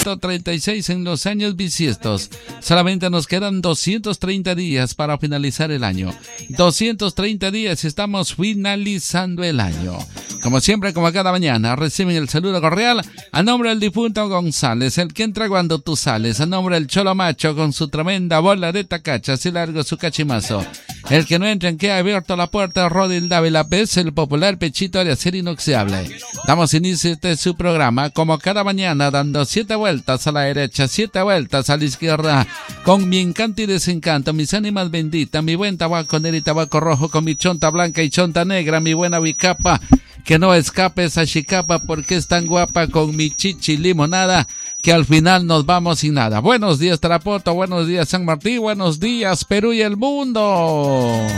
136 en los años bisiestos. Solamente nos quedan 230 días para finalizar el año. 230 días y estamos finalizando el año. Como siempre, como cada mañana, reciben el saludo cordial a nombre del difunto González, el que entra cuando tú sales, a nombre del Cholo Macho con su tremenda bola de tacacha, así largo su cachimazo. El que no entra en que ha abierto la puerta, Rodil Dávila Pez, el popular pechito de acero inoxidable. Damos inicio a este su programa, como cada mañana, dando 7 vueltas a la derecha, 7 vueltas a la izquierda, con mi encanto y desencanto, mis ánimas benditas, mi buen tabaco negro y tabaco rojo, con mi chonta blanca y chonta negra, mi buena bicapa, que no escape esa chicapa porque es tan guapa, con mi chichi limonada, que al final nos vamos sin nada. Buenos días Tarapoto, buenos días San Martín, buenos días Perú y el mundo.